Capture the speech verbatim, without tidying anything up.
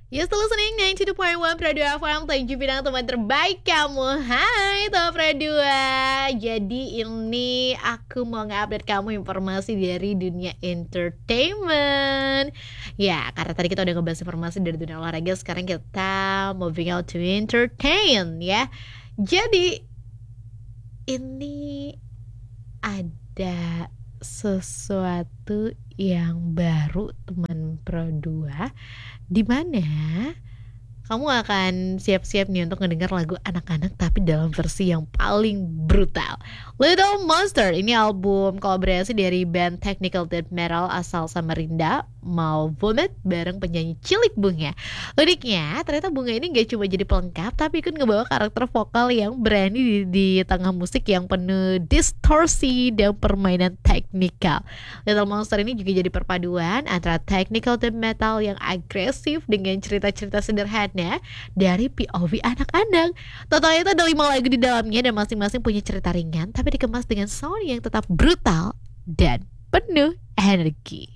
You still listening sembilan puluh dua koma satu Pro dua F M. Thank you bidang teman terbaik kamu. Hai Top Pro dua. Jadi ini aku mau nge-update kamu informasi dari dunia entertainment. Ya, karena tadi kita udah ngebahas informasi dari dunia olahraga, sekarang kita moving out to entertain ya. Jadi ini ada sesuatu yang baru teman Pro dua, di mana kamu akan siap-siap nih untuk ngedengar lagu anak-anak tapi dalam versi yang paling brutal. Little Monster ini album kolaborasi dari band technical death metal asal Samarinda, Mau Vomit, bareng penyanyi Cilik Bunga. Uniknya ternyata Bunga ini gak cuma jadi pelengkap, tapi ikut ngebawa karakter vokal yang berani di, di tengah musik yang penuh distorsi dan permainan teknikal. Little Monster ini juga jadi perpaduan antara technical death metal yang agresif dengan cerita-cerita sederhana dari P O V anak-anak. Totalnya itu ada lima lagu di dalamnya dan masing-masing punya cerita ringan tapi dikemas dengan sound yang tetap brutal dan penuh energi.